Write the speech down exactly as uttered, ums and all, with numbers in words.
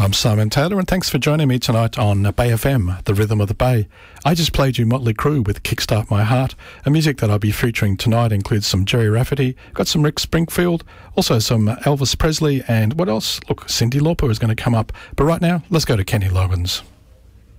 I'm Simon Taylor, and thanks for joining me tonight on Bay F M, the rhythm of the Bay. I just played you Motley Crue with Kickstart My Heart. A music that I'll be featuring tonight includes some Jerry Rafferty, got some Rick Springfield, also some Elvis Presley, and what else? Look, Cyndi Lauper is going to come up. But right now, let's go to Kenny Loggins.